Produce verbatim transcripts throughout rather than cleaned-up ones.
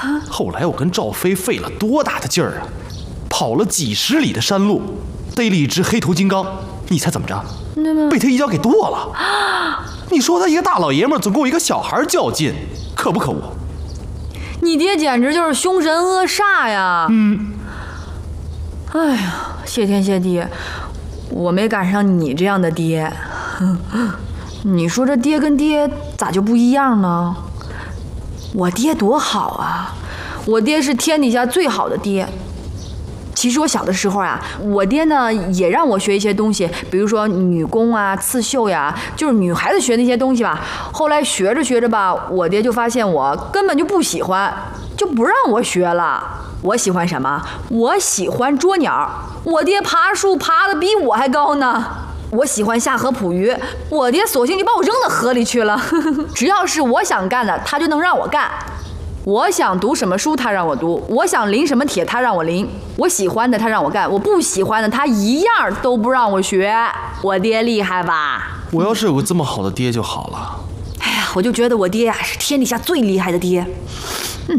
后来我跟赵飞费了多大的劲儿啊，跑了几十里的山路，逮了一只黑头金刚，你猜怎么着？被他一脚给剁了。你说他一个大老爷们总跟我一个小孩较劲，可不可恶？ 你爹简直就是凶神恶煞呀！ 嗯， 哎呀，谢天谢地，我没赶上你这样的爹。你说这爹跟爹咋就不一样呢？我爹多好啊，我爹是天底下最好的爹。其实我小的时候啊，我爹呢也让我学一些东西，比如说女工啊、刺绣呀，就是女孩子学那些东西吧。后来学着学着吧，我爹就发现我根本就不喜欢，就不让我学了。我喜欢什么？我喜欢捉鸟。我爹爬树爬得比我还高呢。我喜欢下河捕鱼，我爹索性就把我扔到河里去了。只要是我想干的，他就能让我干。我想读什么书，他让我读；我想临什么帖，他让我临；我喜欢的，他让我干；我不喜欢的，他一样都不让我学。我爹厉害吧？ 我要是有个这么好的爹就好了。 哎呀，我就觉得我爹呀、啊、是天底下最厉害的爹。嗯，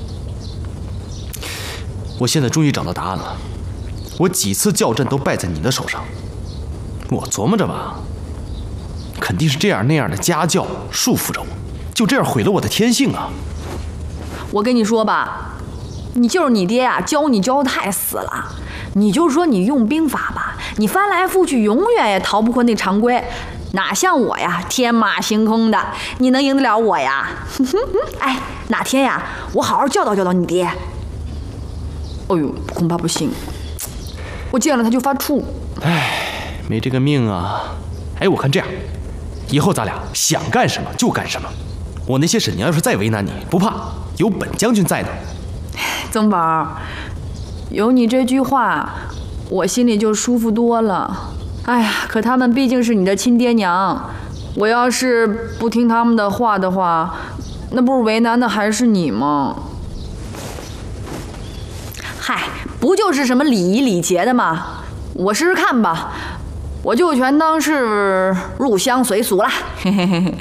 我现在终于找到答案了。我几次校正都败在你的手上。我琢磨着吧，肯定是这样那样的家教束缚着我，就这样毁了我的天性啊。 我跟你说吧，你就是你爹啊，教你教太死了。你就说你用兵法吧，你翻来覆去永远也逃不过那常规，哪像我呀，天马行空的，你能赢得了我呀？哎，哪天呀，我好好教导教导你爹。哎呦，恐怕不行，我见了他就发怵。 哎，没这个命啊。哎，我看这样，以后咱俩想干什么就干什么。我那些婶娘要是再为难你，不怕，有本将军在呢。 曾宝，有你这句话，我心里就舒服多了。哎呀，可他们毕竟是你的亲爹娘，我要是不听他们的话的话，那不是为难的还是你吗？嗨，不就是什么礼仪礼节的吗？我试试看吧，我就全当是入乡随俗了。嘿嘿嘿嘿。